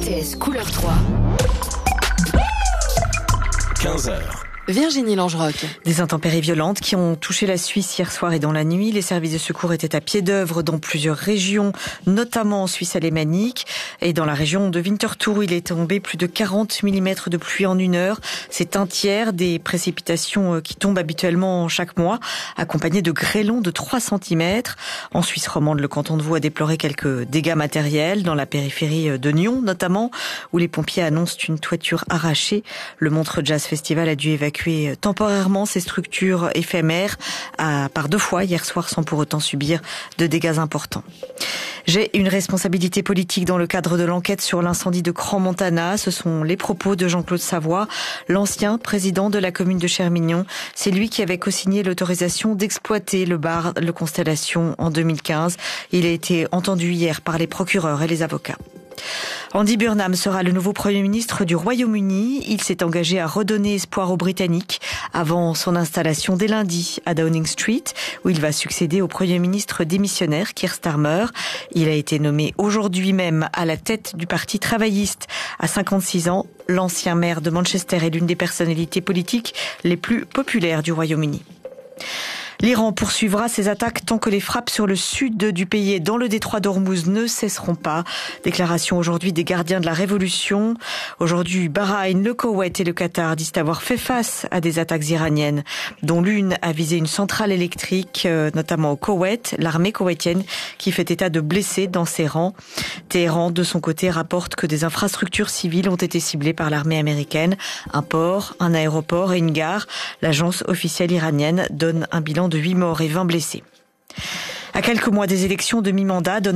RTS couleur 3. 15h. Virginie Langeroc. Des intempéries violentes qui ont touché la Suisse hier soir et dans la nuit. Les services de secours étaient à pied d'œuvre dans plusieurs régions, notamment en Suisse alémanique. Et dans la région de Winterthur, il est tombé plus de 40 mm de pluie en une heure. C'est un tiers des précipitations qui tombent habituellement chaque mois, accompagnées de grêlons de 3 cm. En Suisse romande, le canton de Vaud a déploré quelques dégâts matériels, dans la périphérie de Nyon notamment, où les pompiers annoncent une toiture arrachée. Le Montreux Jazz Festival a dû évacuer temporairement ces structures éphémères par 2 fois hier soir sans pour autant subir de dégâts importants. J'ai une responsabilité politique dans le cadre de l'enquête sur l'incendie de Crans-Montana. Ce sont les propos de Jean-Claude Savoie, l'ancien président de la commune de Chermignon. C'est lui qui avait co-signé l'autorisation d'exploiter le bar Le Constellation en 2015. Il a été entendu hier par les procureurs et les avocats. Andy Burnham sera le nouveau Premier ministre du Royaume-Uni. Il s'est engagé à redonner espoir aux Britanniques avant son installation dès lundi à Downing Street, où il va succéder au Premier ministre démissionnaire Keir Starmer. Il a été nommé aujourd'hui même à la tête du Parti travailliste. À 56 ans, l'ancien maire de Manchester est l'une des personnalités politiques les plus populaires du Royaume-Uni. L'Iran poursuivra ses attaques tant que les frappes sur le sud du pays et dans le détroit d'Ormuz ne cesseront pas. Déclaration aujourd'hui des gardiens de la révolution. Aujourd'hui, Bahreïn, le Koweït et le Qatar disent avoir fait face à des attaques iraniennes, dont l'une a visé une centrale électrique, notamment au Koweït, l'armée koweïtienne qui fait état de blessés dans ses rangs. Téhéran, de son côté, rapporte que des infrastructures civiles ont été ciblées par l'armée américaine. Un port, un aéroport et une gare. L'agence officielle iranienne donne un bilan de 8 morts et 20 blessés. À quelques mois des élections de mi-mandat,